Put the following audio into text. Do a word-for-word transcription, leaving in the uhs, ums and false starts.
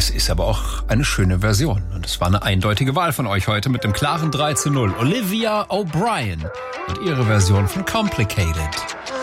Das ist aber auch eine schöne Version. Und es war eine eindeutige Wahl von euch heute mit dem klaren drei zu null. Olivia O'Brien und ihre Version von Complicated.